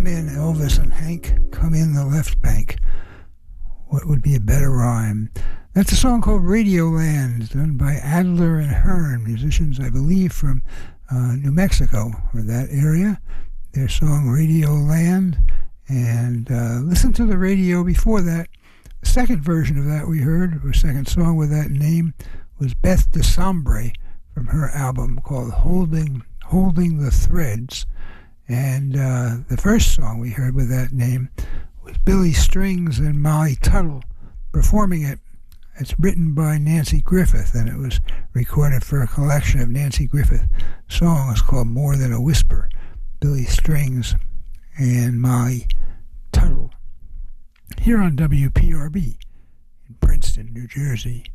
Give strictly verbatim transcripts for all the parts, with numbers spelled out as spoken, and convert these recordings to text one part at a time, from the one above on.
Come in, Elvis and Hank, come in the left bank. What would be a better rhyme? That's a song called Radioland, done by Adler and Hearn, musicians, I believe, from uh, New Mexico, or that area. Their song Radioland, and uh, listen to the radio before that. The second version of that we heard, or second song with that name, was Beth DeSombre from her album called Holding Holding the Threads. And uh, the first song we heard with that name was Billy Strings and Molly Tuttle performing it. It's written by Nancy Griffith, and it was recorded for a collection of Nancy Griffith songs called More Than a Whisper. Billy Strings and Molly Tuttle. Here on W P R B in Princeton, New Jersey.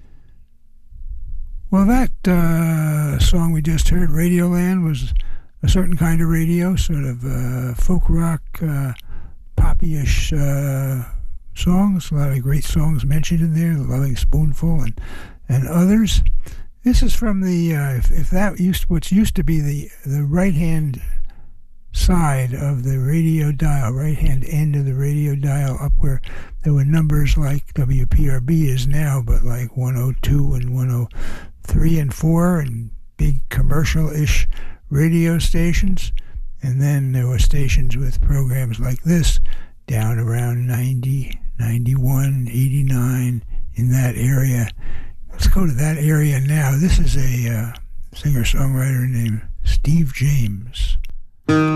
Well, that uh, song we just heard, Radioland, was a certain kind of radio, sort of uh, folk rock, uh, poppy-ish uh, songs. A lot of great songs mentioned in there, The Loving Spoonful and, and others. This is from the, uh, if, if that used, what's used to be the, the right-hand side of the radio dial, right-hand end of the radio dial, up where there were numbers like W P R B is now, but like one oh two and one oh three and four, and big commercial-ish radio stations. And then there were stations with programs like this down around ninety, ninety-one, eighty-nine, in that area. Let's go to that area now. This is a uh, singer-songwriter named Steve James.